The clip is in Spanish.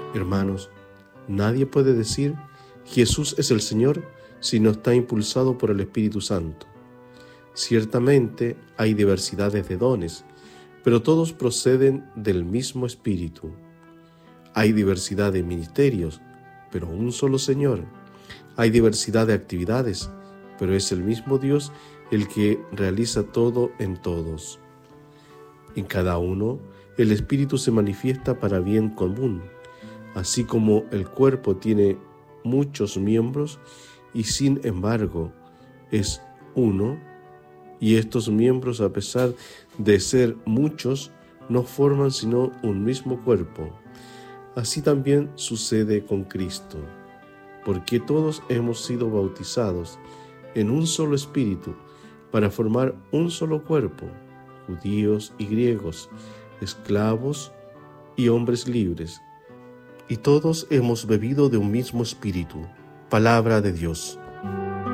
Hermanos, nadie puede decir Jesús es el Señor si no está impulsado por el Espíritu Santo. Ciertamente hay diversidades de dones, pero todos proceden del mismo Espíritu. Hay diversidad de ministerios, pero un solo Señor. Hay diversidad de actividades, pero es el mismo Dios el que realiza todo en todos. En cada uno, el Espíritu se manifiesta para bien común, así como el cuerpo tiene muchos miembros y sin embargo es uno, y estos miembros, a pesar de ser muchos, no forman sino un mismo cuerpo. Así también sucede con Cristo, porque todos hemos sido bautizados en un solo Espíritu para formar un solo cuerpo, judíos y griegos, esclavos y hombres libres, y todos hemos bebido de un mismo Espíritu. Palabra de Dios.